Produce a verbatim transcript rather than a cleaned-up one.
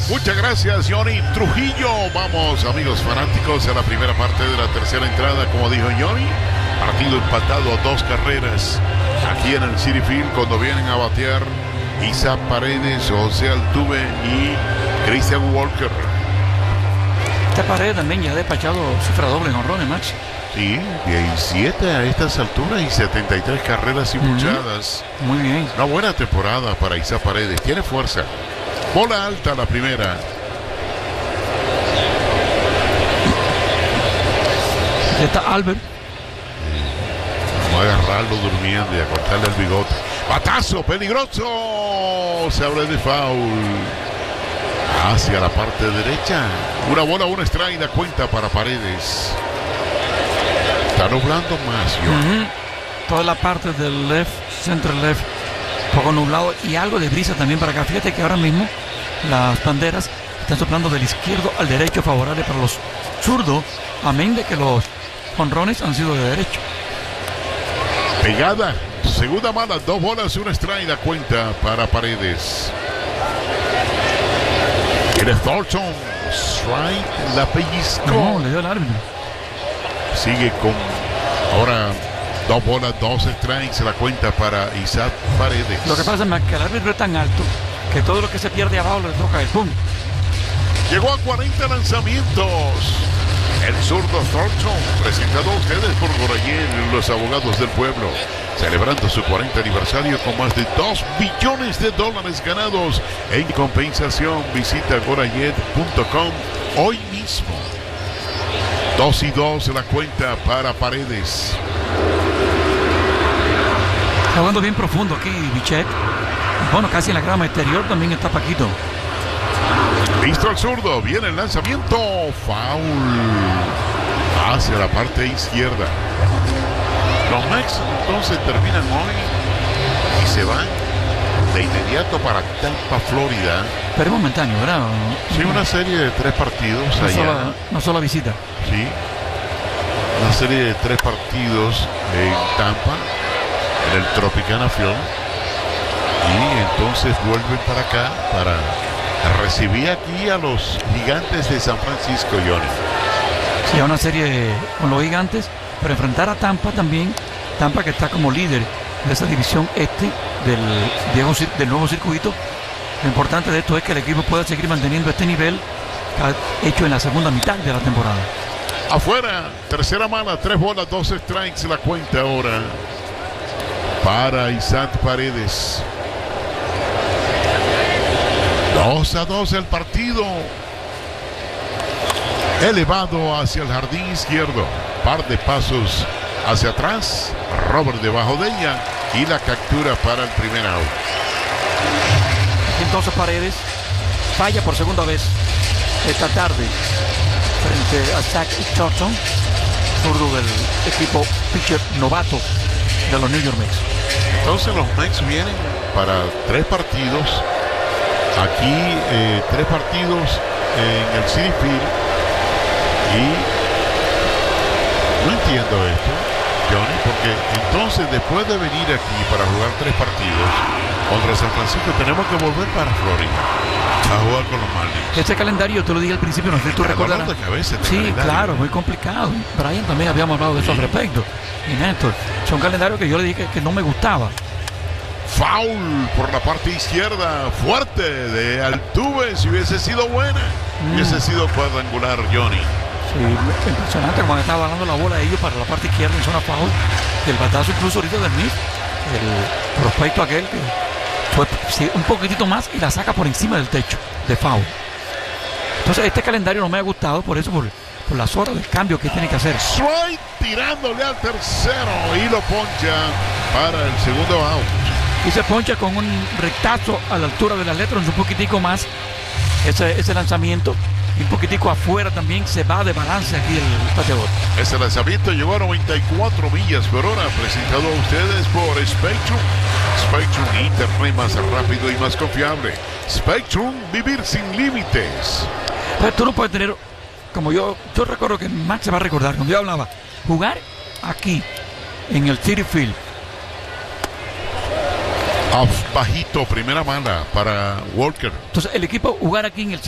Muchas gracias, Johnny Trujillo. Vamos, amigos fanáticos, a la primera parte de la tercera entrada, como dijo Johnny. Partido empatado a dos carreras aquí en el Citi Field, cuando vienen a batear Isaac Paredes, José Altuve y Christian Walker. Esta Paredes también ya ha despachado cifra doble en honrones, Max. Sí, diecisiete a estas alturas y setenta y tres carreras impulsadas. Uh-huh. Muy bien. Una buena temporada para Isaac Paredes. Tiene fuerza. Bola alta la primera. Está Albert. Vamos a agarrarlo durmiendo y a cortarle el bigote. Batazo peligroso. Se habla de foul. Hacia la parte derecha. Una bola, una strike, da cuenta para Paredes. Está nublando más, yo. Uh-huh. Toda la parte del left, center left, poco nublado y algo de brisa también para acá. Fíjate que ahora mismo las banderas están soplando del izquierdo al derecho, favorable para los zurdos, amén de que los jonrones han sido de derecho. Pegada, segunda mala, dos bolas y una strike, da cuenta para Paredes. El Thornton, strike, la pellizcó. No, le dio el árbitro. Sigue con ahora dos bolas, dos strikes, la cuenta para Isaac Paredes. Lo que pasa es que el árbitro es tan alto que todo lo que se pierde abajo le toca el pum. Llegó a cuarenta lanzamientos. El zurdo Thornton, presentado a ustedes por Gorayet, los abogados del pueblo, celebrando su cuarenta aniversario con más de dos billones de dólares ganados en compensación. Visita gorayet punto com hoy mismo. Dos y dos la cuenta para Paredes. Está jugando bien profundo aquí Bichette. Bueno, casi en la grama exterior también está Paquito. Listo el zurdo, viene el lanzamiento. Foul. Hacia la parte izquierda. Los Mex entonces terminan hoy y se van de inmediato para Tampa, Florida. Pero es momentáneo, ¿verdad? Sí, una serie de tres partidos no allá. Solo, no solo visita. Sí. Una serie de tres partidos en Tampa, en el Tropicana Field. Y entonces vuelven para acá para recibir aquí a los Gigantes de San Francisco, Johnny. Sí, una serie con los Gigantes, pero enfrentar a Tampa también. Tampa que está como líder de esa división este del, Diego, del nuevo circuito. Lo importante de esto es que el equipo pueda seguir manteniendo este nivel hecho en la segunda mitad de la temporada. Afuera, tercera mala, tres bolas, dos strikes, la cuenta ahora para Isaac Paredes. Dos a dos el partido. Elevado hacia el jardín izquierdo. Par de pasos hacia atrás. Robert debajo de ella. Y la captura para el primer out. Entonces Paredes falla por segunda vez esta tarde frente a Zach Thornton, zurdo del equipo pitcher novato de los New York Mets. Entonces los Mets vienen para tres partidos. Aquí eh, tres partidos en el Citi Field. Y no entiendo esto, Johnny, porque entonces después de venir aquí para jugar tres partidos contra San Francisco, tenemos que volver para Florida a jugar con los Marlins. Este calendario, te lo dije al principio, no sé si tú recordarás. De cabeza, este sí, calendario. Claro, muy complicado. Brian también habíamos hablado de eso sí. Al respecto. Y Néstor, es un calendario que yo le dije que, que no me gustaba. Foul por la parte izquierda, fuerte de Altuve. Si hubiese sido buena, mm. hubiese sido cuadrangular, Johnny. Sí, impresionante como estaba balando la bola de ellos para la parte izquierda en zona foul. Y el batazo incluso ahorita del Smith, el prospecto aquel que fue sí, un poquitito más y la saca por encima del techo de foul. Entonces este calendario no me ha gustado por eso, por, por las horas del cambio que tiene que hacer. Strike tirándole al tercero y lo poncha para el segundo out. Y se poncha con un rectazo a la altura de las letras, un poquitico más ese, ese lanzamiento. Y un poquitico afuera también se va de balance aquí el bateador. Ese lanzamiento llegó a noventa y cuatro millas por hora, presentado a ustedes por Spectrum. Spectrum, internet más rápido y más confiable. Spectrum, vivir sin límites. Pero tú no puedes tener, como yo, yo recuerdo que Max se va a recordar, cuando yo hablaba, jugar aquí, en el Citi Field. Off bajito, primera mala para Walker. Entonces el equipo jugar aquí en el